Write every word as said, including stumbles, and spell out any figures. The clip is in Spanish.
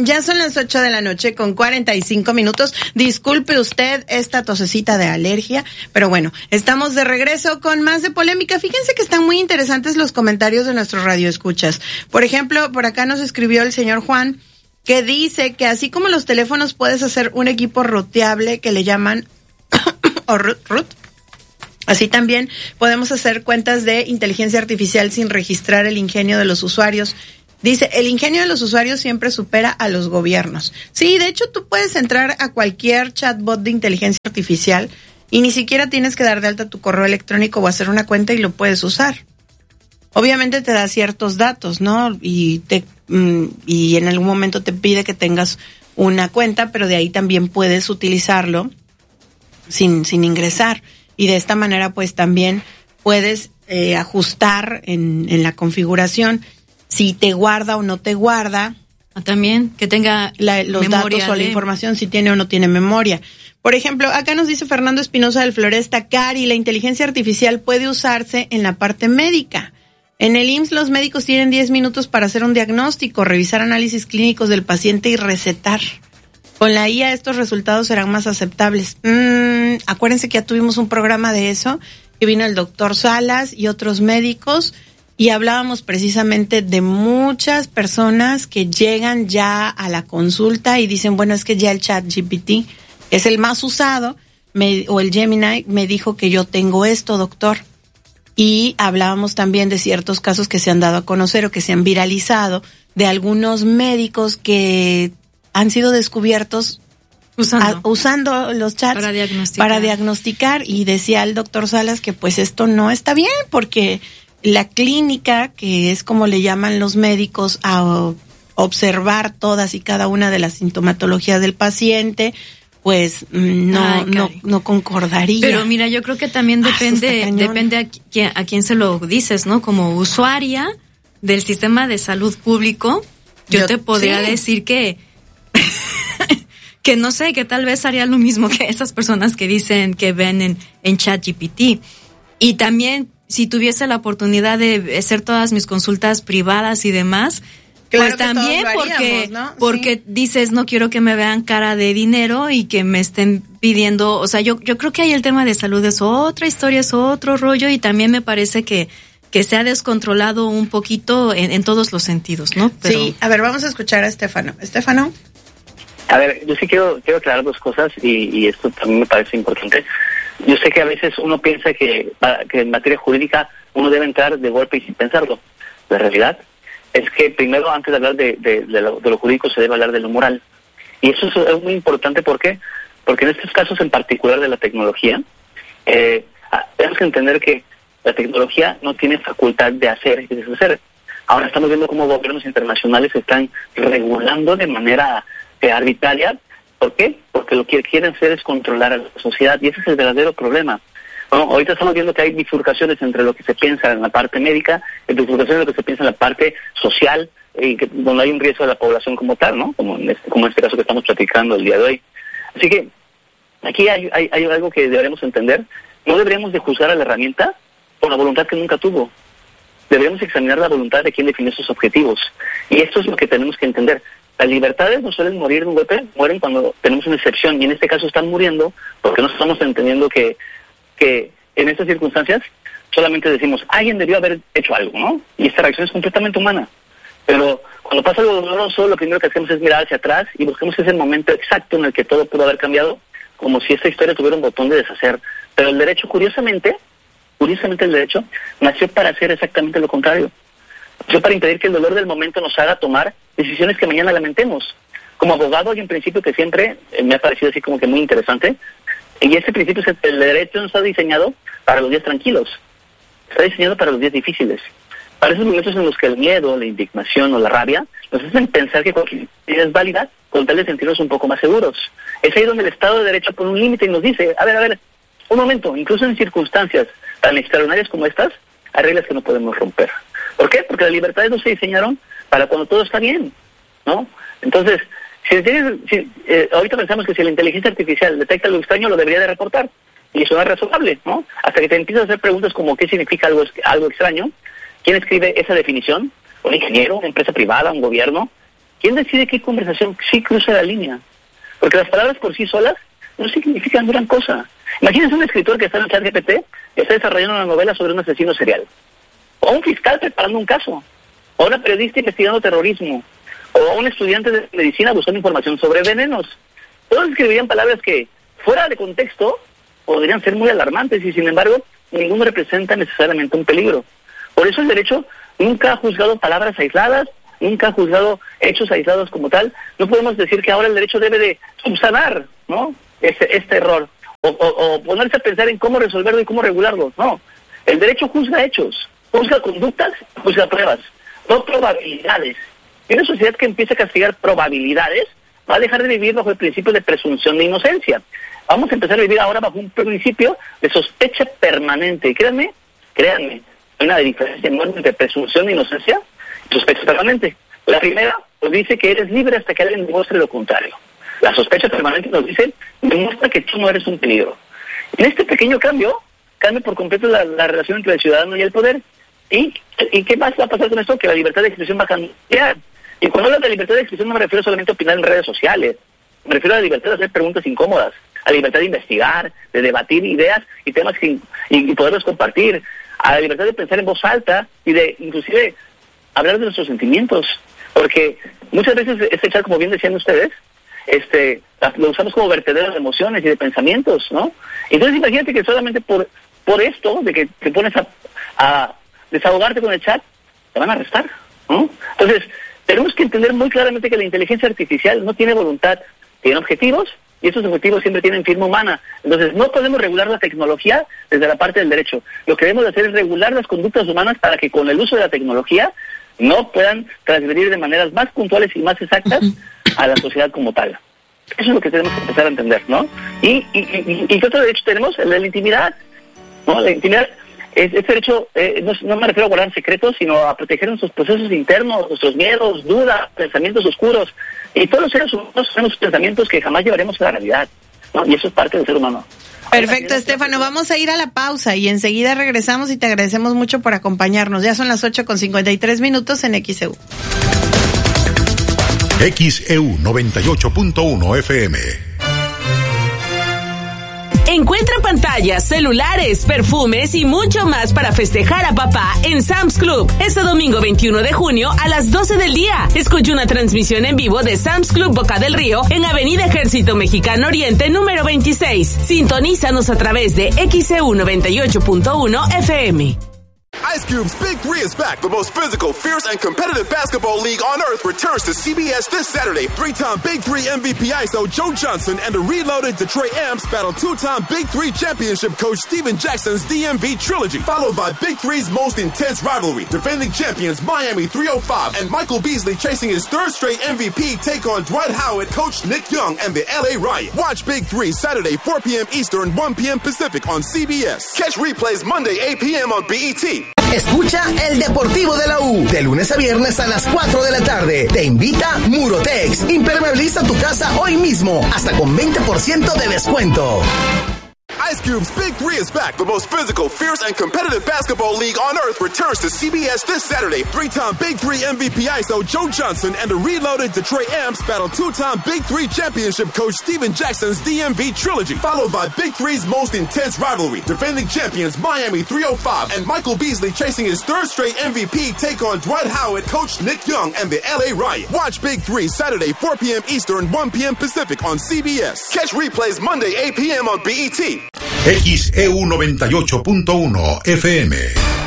Ya son las ocho de la noche con cuarenta y cinco minutos. Disculpe usted esta tosecita de alergia, pero bueno, estamos de regreso con más de polémica. Fíjense que están muy interesantes los comentarios de nuestros radioescuchas. Por ejemplo, por acá nos escribió el señor Juan, que dice que así como los teléfonos puedes hacer un equipo ruteable que le llaman o root, root, así también podemos hacer cuentas de inteligencia artificial sin registrar el ingenio de los usuarios. Dice, el ingenio de los usuarios siempre supera a los gobiernos. Sí, de hecho tú puedes entrar a cualquier chatbot de inteligencia artificial y ni siquiera tienes que dar de alta tu correo electrónico o hacer una cuenta y lo puedes usar. Obviamente te da ciertos datos, ¿no? Y te mm, y en algún momento te pide que tengas una cuenta, pero de ahí también puedes utilizarlo sin sin ingresar. Y de esta manera pues también puedes eh, ajustar en, en la configuración si te guarda o no te guarda. También que tenga la, los datos o la de... información, si tiene o no tiene memoria. Por ejemplo, acá nos dice Fernando Espinosa del Floresta, Cari, la inteligencia artificial puede usarse en la parte médica. En el I M S S los médicos tienen diez minutos para hacer un diagnóstico, revisar análisis clínicos del paciente y recetar. Con la I A estos resultados serán más aceptables. Mm, acuérdense que ya tuvimos un programa de eso, que vino el doctor Salas y otros médicos, y hablábamos precisamente de muchas personas que llegan ya a la consulta y dicen, bueno, es que ya el ChatGPT es el más usado, me, o el Gemini me dijo que yo tengo esto, doctor. Y hablábamos también de ciertos casos que se han dado a conocer o que se han viralizado de algunos médicos que han sido descubiertos usando, a, usando los chats para diagnosticar. para diagnosticar. Y decía el doctor Salas que pues esto no está bien porque la clínica, que es como le llaman los médicos a observar todas y cada una de las sintomatologías del paciente, pues no Ay, no no concordaría. Pero mira, yo creo que también depende ah, depende a quién, a quién se lo dices, ¿no? Como usuaria del sistema de salud público, yo, yo te podría sí. decir que que no sé, que tal vez haría lo mismo que esas personas que dicen que ven en, en ChatGPT. Y también, si tuviese la oportunidad de hacer todas mis consultas privadas y demás, claro, pues también porque ¿no? porque sí. dices, no quiero que me vean cara de dinero y que me estén pidiendo, o sea, yo yo creo que ahí el tema de salud es otra historia, es otro rollo, y también me parece que que se ha descontrolado un poquito en, en todos los sentidos, ¿no? Pero... Sí, a ver, vamos a escuchar a Estefano. Estefano. A ver, yo sí quiero quiero aclarar dos cosas y, y esto también me parece importante. Yo sé que a veces uno piensa que, que en materia jurídica uno debe entrar de golpe y sin pensarlo. La realidad es que primero, antes de hablar de, de, de, lo, de lo jurídico, se debe hablar de lo moral. Y eso es, es muy importante, ¿por qué? Porque en estos casos en particular de la tecnología, eh, tenemos que entender que la tecnología no tiene facultad de hacer y deshacer. Ahora estamos viendo cómo gobiernos internacionales están regulando de manera eh, arbitraria. ¿Por qué? Porque lo que quieren hacer es controlar a la sociedad, y ese es el verdadero problema. Bueno, ahorita estamos viendo que hay bifurcaciones entre lo que se piensa en la parte médica, y bifurcaciones de lo que se piensa en la parte social, y que, donde hay un riesgo de la población como tal, ¿no? Como en este, como en este caso que estamos platicando el día de hoy. Así que aquí hay, hay, hay algo que deberemos entender. No deberíamos de juzgar a la herramienta por la voluntad que nunca tuvo. Deberíamos examinar la voluntad de quien define sus objetivos. Y esto es lo que tenemos que entender. Las libertades no suelen morir de un golpe, mueren cuando tenemos una excepción, y en este caso están muriendo porque no estamos entendiendo que, que en estas circunstancias solamente decimos, alguien debió haber hecho algo, ¿no? Y esta reacción es completamente humana. Pero cuando pasa algo doloroso, lo primero que hacemos es mirar hacia atrás y buscamos ese momento exacto en el que todo pudo haber cambiado, como si esta historia tuviera un botón de deshacer. Pero el derecho, curiosamente, curiosamente el derecho nació para hacer exactamente lo contrario. Nació para impedir que el dolor del momento nos haga tomar decisiones que mañana lamentemos. Como abogado hay un principio que siempre eh, me ha parecido así como que muy interesante, y ese principio es que el derecho no está diseñado para los días tranquilos, está diseñado para los días difíciles, para esos momentos en los que el miedo, la indignación o la rabia nos hacen pensar que cualquier idea es válida con tal de sentirnos un poco más seguros. Es ahí donde el Estado de Derecho pone un límite y nos dice, a ver, a ver, un momento, incluso en circunstancias tan extraordinarias como estas, hay reglas que no podemos romper. ¿Por qué? Porque las libertades no se diseñaron para cuando todo está bien, ¿no? Entonces, si, si eh, ahorita pensamos que si la inteligencia artificial detecta algo extraño, lo debería de reportar. Y eso no es razonable, ¿no? Hasta que te empiezas a hacer preguntas como ¿qué significa algo, algo extraño? ¿Quién escribe esa definición? ¿Un ingeniero? ¿Una empresa privada? ¿Un gobierno? ¿Quién decide qué conversación sí cruza la línea? Porque las palabras por sí solas no significan gran cosa. Imagínense un escritor que está en el ChatGPT y está desarrollando una novela sobre un asesino serial. O un fiscal preparando un caso. O una periodista investigando terrorismo. O un estudiante de medicina buscando información sobre venenos. Todos escribirían palabras que, fuera de contexto, podrían ser muy alarmantes y, sin embargo, ninguno representa necesariamente un peligro. Por eso el derecho nunca ha juzgado palabras aisladas, nunca ha juzgado hechos aislados como tal. No podemos decir que ahora el derecho debe de subsanar, ¿no?, este, este error, o, o, o ponerse a pensar en cómo resolverlo y cómo regularlo. No, el derecho juzga hechos, juzga conductas, juzga pruebas, no probabilidades. Y una sociedad que empiece a castigar probabilidades va a dejar de vivir bajo el principio de presunción de inocencia. Vamos a empezar a vivir ahora bajo un principio de sospecha permanente. Y créanme, créanme, hay una diferencia enorme entre presunción de inocencia y sospecha permanente. La primera nos dice que eres libre hasta que alguien demuestre lo contrario. La sospecha permanente nos dice, demuestra que tú no eres un peligro. En este pequeño cambio, cambia por completo la, la relación entre el ciudadano y el poder. ¿Y, ¿Y qué más va a pasar con esto? Que la libertad de expresión va a cambiar. Y cuando hablo de libertad de expresión no me refiero solamente a opinar en redes sociales. Me refiero a la libertad de hacer preguntas incómodas, a la libertad de investigar, de debatir ideas y temas que, y, y poderlos compartir, a la libertad de pensar en voz alta y de inclusive hablar de nuestros sentimientos. Porque muchas veces este chat, como bien decían ustedes, este lo usamos como vertedero de emociones y de pensamientos, ¿no? Entonces imagínate que solamente por por esto, de que te pones a, a desahogarte con el chat, te van a arrestar, ¿no? Entonces, tenemos que entender muy claramente que la inteligencia artificial no tiene voluntad, tiene objetivos, y esos objetivos siempre tienen firma humana. Entonces, no podemos regular la tecnología desde la parte del derecho. Lo que debemos hacer es regular las conductas humanas para que con el uso de la tecnología no puedan transgredir de maneras más puntuales y más exactas a la sociedad como tal. Eso es lo que tenemos que empezar a entender, ¿no? Y, y, y, y ¿qué otro derecho tenemos? El de la intimidad, ¿no? La intimidad, es, este derecho, eh, no, no me refiero a guardar secretos, sino a proteger nuestros procesos internos, nuestros miedos, dudas, pensamientos oscuros. Y todos los seres humanos tenemos pensamientos que jamás llevaremos a la realidad, ¿no? Y eso es parte del ser humano. Perfecto, Estefano. Vamos a ir a la pausa y enseguida regresamos y te agradecemos mucho por acompañarnos. Ya son las ocho con cincuenta y tres minutos en X E U. X E U noventa y ocho punto uno F M. Encuentra pantallas, celulares, perfumes y mucho más para festejar a papá en Sam's Club. Este domingo veintiuno de junio a las doce del día. Escucha una transmisión en vivo de Sam's Club Boca del Río en Avenida Ejército Mexicano Oriente número veintiséis. Sintonízanos a través de X E U noventa y ocho punto uno F M. Ice Cube's Big Three is back. The most physical, fierce, and competitive basketball league on earth returns to C B S this Saturday. Three-time Big Three M V P I S O Joe Johnson and the reloaded Detroit Amps battle two-time Big Three championship coach Steven Jackson's D M V trilogy, followed by Big Three's most intense rivalry. Defending champions Miami three oh five and Michael Beasley chasing his third straight M V P take on Dwight Howard, coach Nick Young, and the L A Riot. Watch Big Three Saturday four p.m. Eastern, one p.m. Pacific on C B S. Catch replays Monday eight p.m. on B E T. Escucha El Deportivo de la U, de lunes a viernes a las cuatro de la tarde. Te invita Murotex. Impermeabiliza tu casa hoy mismo, hasta con veinte por ciento de descuento. Ice Cube's Big Three is back. The most physical, fierce, and competitive basketball league on earth returns to C B S this Saturday. Three-time Big Three M V P I S O Joe Johnson and the reloaded Detroit Amps battle two-time Big Three championship coach Steven Jackson's D M V trilogy, followed by Big Three's most intense rivalry. Defending champions Miami three oh five and Michael Beasley chasing his third straight M V P take on Dwight Howard, coach Nick Young, and the L A Riot. Watch Big Three Saturday four p.m. Eastern, one p.m. Pacific on C B S. Catch replays Monday eight p.m. on B E T. X E U noventa y ocho punto uno F M.